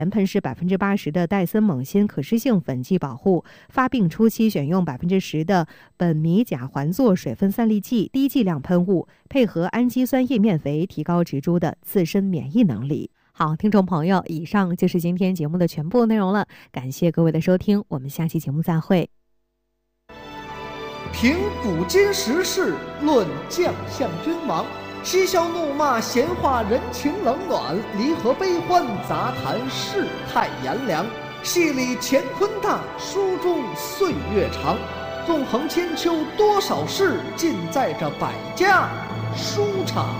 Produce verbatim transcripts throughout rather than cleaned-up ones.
喷施百分之八十的戴森锰锌可施性粉剂保护，发病初期选用百分之十的苯米甲环唑水分散粒剂低剂量喷雾，配合氨基酸叶面肥，提高植株的自身免疫能力。好，听众朋友，以上就是今天节目的全部内容了，感谢各位的收听，我们下期节目再会。 评古今时事，论将相君王，嬉笑怒骂，闲话人情冷暖，离合悲欢，杂谈世态炎凉。戏里乾坤大，书中岁月长，纵横千秋多少事，尽在这百家书场。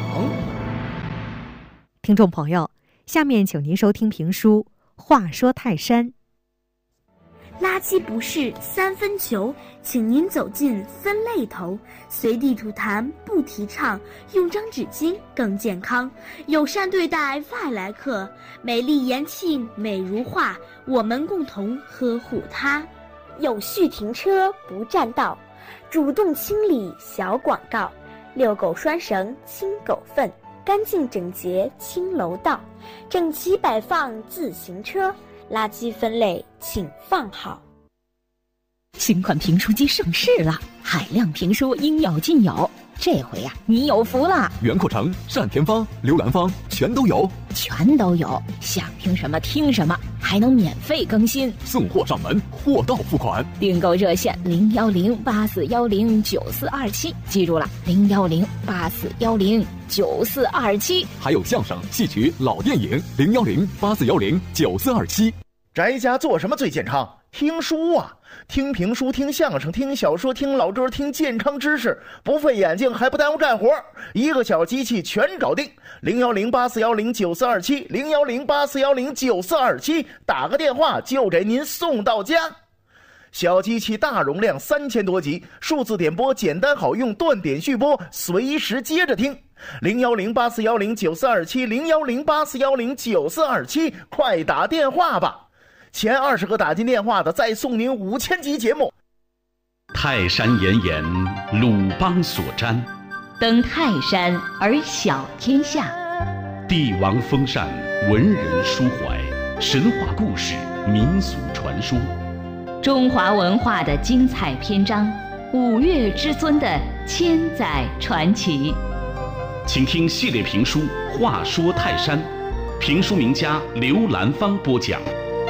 听众朋友，下面请您收听评书《话说泰山》。 垃圾不是三分球，请您走进分类头，随地吐痰不提倡，用张纸巾更健康，友善对待外来客，美丽言庆美如画，我们共同呵护它。有序停车不占道，主动清理小广告，遛狗拴绳清狗粪，干净整洁清楼道，整齐摆放自行车，垃圾分类请放好。 新款评书机上市了，海量评书应有尽有，这回呀、啊，你有福了！ 袁阔成、单田芳、刘兰芳全都有， 全都有，想听什么听什么，还能免费更新， 送货上门，货到付款。 订购热线零幺零八四幺零九四二七，记住了，零幺零八四幺零九四二七。 还有相声、戏曲、老电影，零幺零八四幺零九四二七。 宅家做什么最健康？听书啊，听评书，听相声，听小说，听老歌，听健康知识，不费眼睛还不耽误干活，一个小机器全搞定。零幺零八四幺零九四二七，零幺零八四幺零九四二七，打个电话就给您送到家。小机器大容量，三千多集，数字点播简单好用，断点续播，随时接着听。零幺零八四幺零九四二七，零幺零八四幺零九四二七，快打电话吧！前二十个打进电话的，再送您五千集节目。 泰山岩岩，鲁邦所瞻， 登泰山而小天下。 帝王风尚，文人抒怀，神话故事，民俗传说， 中华文化的精彩篇章，五岳之尊的千载传奇。 请听系列评书《话说泰山》，评书名家刘兰芳播讲。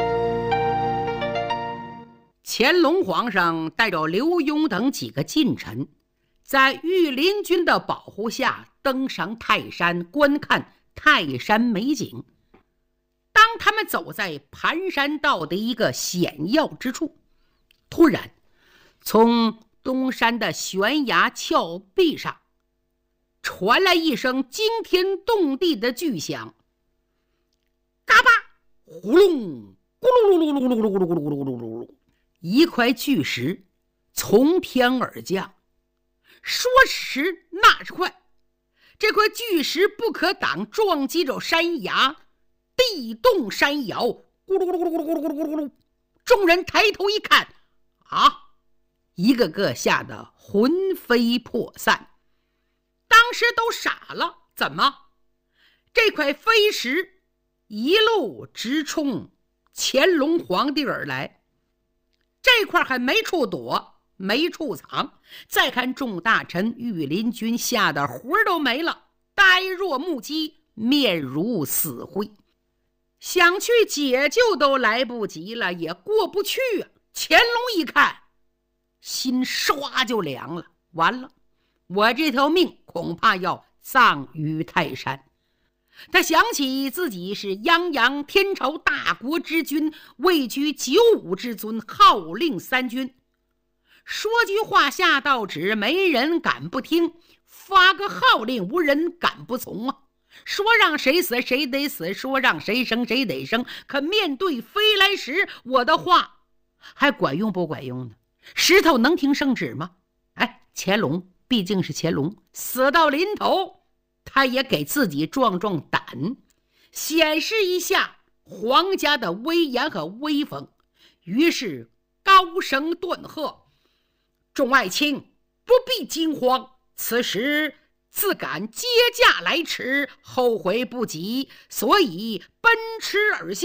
乾隆皇上带着刘墉等几个近臣，在御林军的保护下登上泰山，观看泰山美景。当他们走在盘山道的一个险要之处，突然从东山的悬崖峭壁上传来一声惊天动地的巨响，嘎巴呼隆咕噜噜噜噜噜噜噜噜噜噜噜噜噜，一块巨石从天而降。说时那时快，这块巨石不可挡，撞击着山崖，地动山摇，咕噜咕噜咕噜咕噜咕噜咕噜咕噜。众人抬头一看，啊，一个个吓得魂飞魄散。当时都傻了，怎么这块飞石一路直冲乾隆皇帝而来？这块还没处躲，没处藏。再看众大臣御林军吓得魂都没了，呆若木鸡，面如死灰，想去解救都来不及了，也过不去啊。乾隆一看，心唰就凉了，完了，我这条命恐怕要葬于泰山。他想起自己是泱泱天朝大国之君，位居九五之尊，号令三军，说句话下道旨，没人敢不听，发个号令无人敢不从啊。说让谁死谁得死，说让谁生谁得生。可面对飞来石，我的话还管用不管用呢？石头能听圣旨吗？哎，乾隆毕竟是乾隆，死到临头他也给自己壮壮胆，显示一下皇家的威严和威风。于是高声顿喝：众爱卿不必惊慌，此时自敢接驾来迟，后悔不及，所以奔驰而下，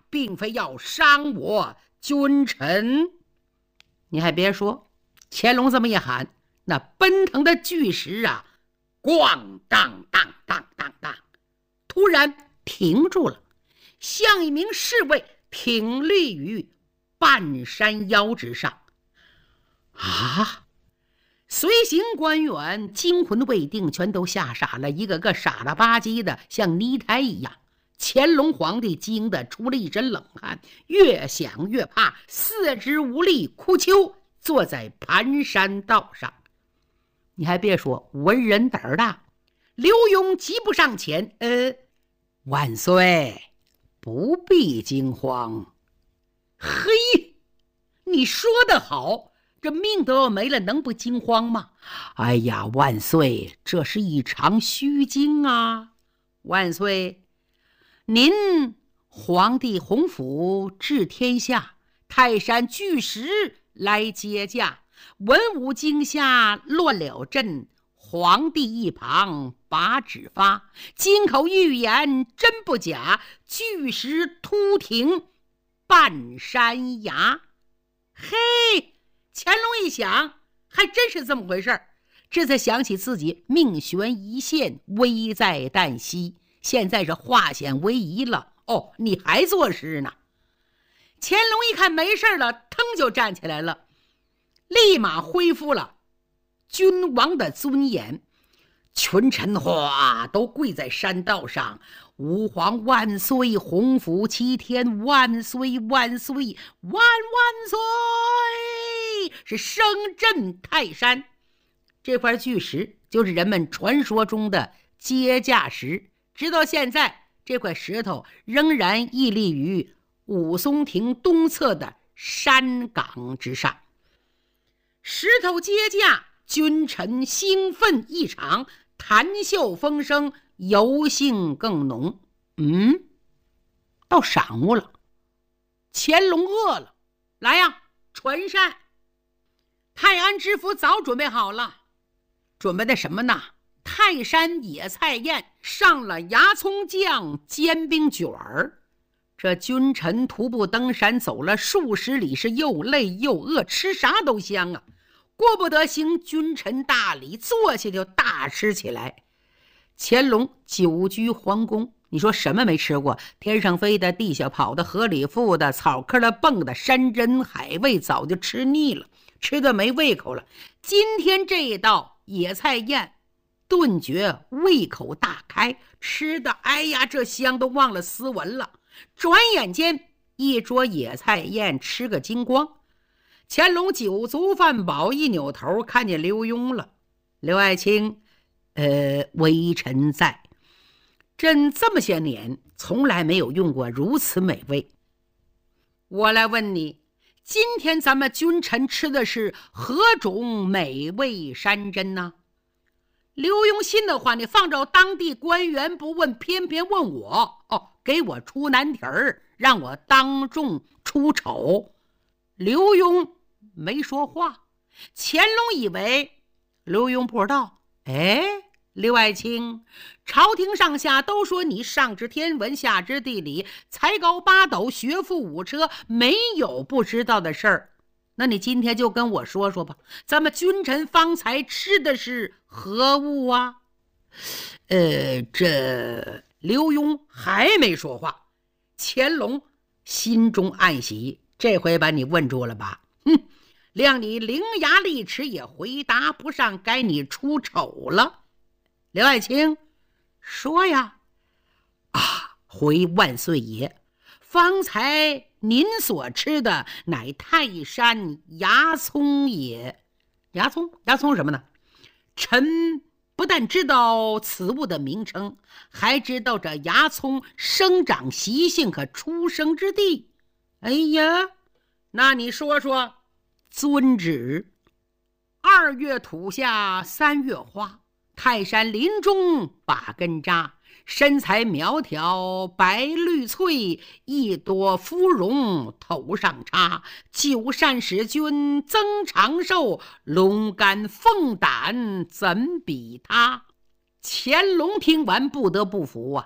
并非要伤我君臣。你还别说，乾隆这么一喊，那奔腾的巨石啊，咣当当当当当，突然停住了，像一名侍卫挺立于半山腰之上。啊！随行官员惊魂未定，全都吓傻了，一个个傻了吧唧的，像泥胎一样。乾隆皇帝惊得出了一身冷汗，越想越怕，四肢无力，哭丘坐在盘山道上。你还别说，文人胆儿大，刘墉急步上前，呃，万岁，不必惊慌。嘿，你说得好，这命都要没了，能不惊慌吗？哎呀，万岁，这是一场虚惊啊！万岁，您皇帝洪福治天下，泰山巨石来接驾，文武惊吓乱了阵，皇帝一旁把旨发，金口玉言真不假，巨石突挺半山崖。嘿，乾隆一想，还真是这么回事儿，这才想起自己命悬一线，危在旦夕，现在是化险为夷了。哦，你还作诗呢？乾隆一看没事了，腾就站起来了，立马恢复了君王的尊严。群臣哗都跪在山道上，吾皇万岁，洪福齐天，万岁万岁万万岁，是声震泰山。这块巨石就是人们传说中的接驾石，直到现在这块石头仍然屹立于武松亭东侧的山岗之上。石头接驾，君臣兴奋异常，谈笑风生，游兴更浓。嗯，到晌午了，乾隆饿了，来呀，传膳。泰安知府早准备好了，准备的什么呢？泰山野菜宴，上了芽葱酱煎饼卷儿。这君臣徒步登山走了数十里，是又累又饿，吃啥都香啊。过不得行君臣大礼，坐下就大吃起来。乾隆久居皇宫，你说什么没吃过？天上飞的，地下跑的，河里浮的，草坑了蹦的，山珍海味早就吃腻了，吃的没胃口了。今天这一道野菜宴，顿觉胃口大开，吃的哎呀这香都忘了斯文了。转眼间一桌野菜宴吃个精光。乾隆酒足饭饱，一扭头看见刘墉了。刘爱卿，呃，微臣在。朕这么些年从来没有用过如此美味。我来问你，今天咱们君臣吃的是何种美味山珍呢？刘墉信的话，你放着当地官员不问，偏偏问我，哦，给我出难题儿，让我当众出丑。刘墉没说话，乾隆以为刘墉不知道。哎，刘爱卿，朝廷上下都说你上知天文下知地理，才高八斗，学富五车，没有不知道的事儿。那你今天就跟我说说吧，咱们君臣方才吃的是何物啊？呃，这刘墉还没说话，乾隆心中暗喜，这回把你问住了吧？哼，谅你伶牙俐齿也回答不上，该你出丑了。刘爱卿，说呀。啊，回万岁爷，方才您所吃的乃泰山芽葱也。芽葱？芽葱什么呢？臣不但知道此物的名称，还知道这芽葱生长习性和出生之地。哎呀，那你说说。遵旨。二月土下三月花，泰山林中把根扎，身材苗条白绿翠，一朵芙蓉头上插，九善使君增长寿，龙肝凤胆怎比他？乾隆听完不得不服啊，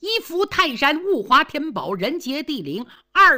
一夫泰山，物华天宝，人杰地灵；二